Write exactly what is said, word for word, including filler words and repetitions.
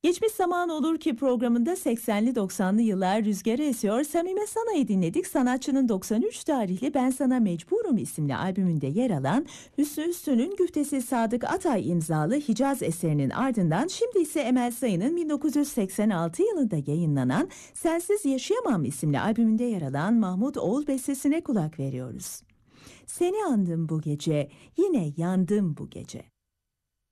Geçmiş zaman olur ki programında seksenli doksanlı yıllar rüzgarı esiyor. Samime Sana'yı dinledik. Sanatçının doksan üç tarihli Ben Sana Mecburum isimli albümünde yer alan Hüsnü Üstün'ün güftesi Sadık Atay imzalı Hicaz eserinin ardından şimdi ise Emel Sayın'ın bin dokuz yüz seksen altı yılında yayınlanan Sensiz Yaşayamam isimli albümünde yer alan Mahmut Oğul bestesine kulak veriyoruz. Seni andım bu gece, yine yandım bu gece.